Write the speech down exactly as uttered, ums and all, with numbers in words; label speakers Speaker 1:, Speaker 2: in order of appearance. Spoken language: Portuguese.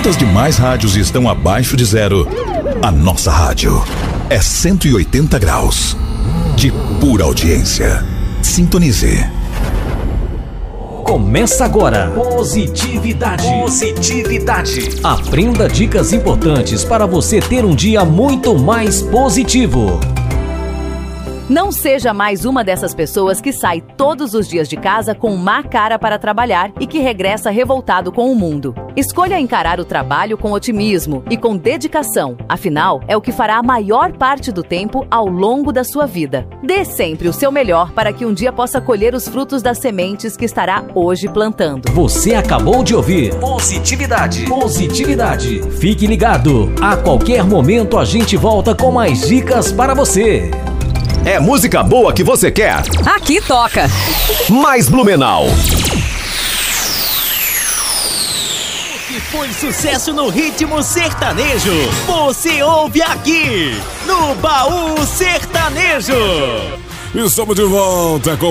Speaker 1: As demais rádios estão abaixo de zero. A nossa rádio é cento e oitenta graus de pura audiência. Sintonize.
Speaker 2: Começa agora. Positividade. Positividade. Aprenda dicas importantes para você ter um dia muito mais positivo.
Speaker 3: Não seja mais uma dessas pessoas que sai todos os dias de casa com má cara para trabalhar e que regressa revoltado com o mundo. Escolha encarar o trabalho com otimismo e com dedicação. Afinal, é o que fará a maior parte do tempo ao longo da sua vida. Dê sempre o seu melhor para que um dia possa colher os frutos das sementes que estará hoje plantando.
Speaker 2: Você acabou de ouvir Positividade. Positividade. Fique ligado. A qualquer momento a gente volta com mais dicas para você.
Speaker 4: É música boa que você quer?
Speaker 3: Aqui toca.
Speaker 4: Mais Blumenau.
Speaker 5: O que foi sucesso no ritmo sertanejo, você ouve aqui no Baú Sertanejo.
Speaker 6: Estamos de volta com